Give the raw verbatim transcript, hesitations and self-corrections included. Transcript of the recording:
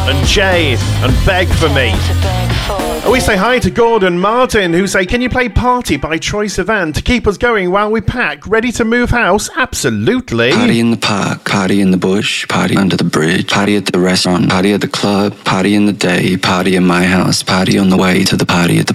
and Jay and Beg For Me. We say hi to Gordon Martin, who say, can you play Party by Troye Sivan to keep us going while we pack? Ready to move house? Absolutely. Party in the park, party in the bush, party under the bridge, party at the restaurant, party at the club, party in the day, party in my house, party on the way to the party at the